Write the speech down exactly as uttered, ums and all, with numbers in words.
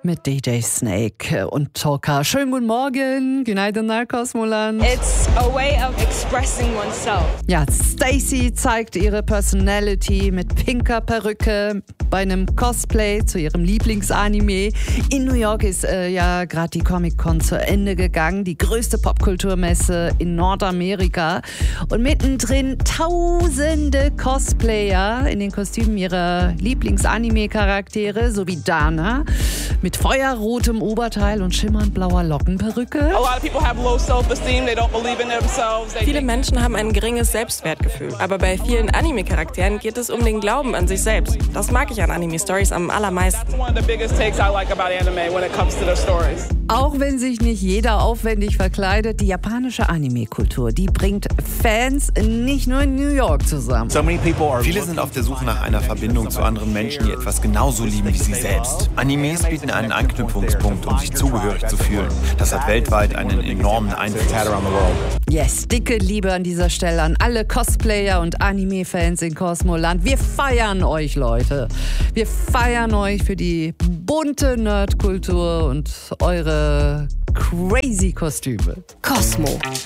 mit D J Snake und Toka. Schönen guten Morgen, Günaydın Cosmoland. It's a way of expressing oneself. Ja, Stacey zeigt ihre Personality mit pinker Perücke bei einem Cosplay zu ihrem Lieblingsanime. In New York ist äh, ja gerade die Comic-Con zu Ende gegangen, die größte Popkulturmesse in Nordamerika. Und mittendrin tausende Cosplayer in den Kostümen ihrer Lieblingsanime-Charaktere, sowie Dana mit feuerrotem Oberteil und schimmernd blauer Lockenperücke. Viele Menschen haben ein geringes Selbstwertgefühl, aber bei vielen Anime-Charakteren geht es um den Glauben an sich selbst. Das mag ich an Anime-Stories am allermeisten. Auch wenn sich nicht jeder aufwendig verkleidet, die japanische Anime-Kultur, die bringt Fans nicht nur in New York zusammen. Viele sind auf der Suche nach einer Verbindung zu anderen Menschen, die etwas genauso lieben wie sie selbst. Animes bieten einen Anknüpfungspunkt, um sich zugehörig zu fühlen. Das hat weltweit einen enormen Einfluss. Yes, dicke Liebe an dieser Stelle an alle Cosplayer und Anime-Fans in Cosmoland. Wir feiern euch, Leute. Wir feiern euch für die bunte Nerdkultur und eure crazy Kostüme. Cosmo.